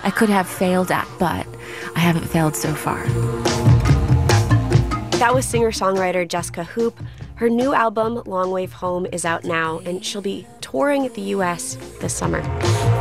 I could have failed at, but I haven't failed so far. That was singer-songwriter Jessica Hoop. Her new album, Long Wave Home, is out now, and she'll be touring the U.S. this summer.